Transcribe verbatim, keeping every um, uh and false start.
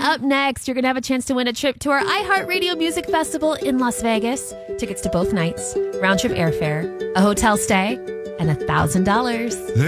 up next, you're going to have a chance to win a trip to our iHeartRadio Music Festival in Las Vegas. Tickets to both nights, round trip airfare, a hotel stay, and one thousand dollars.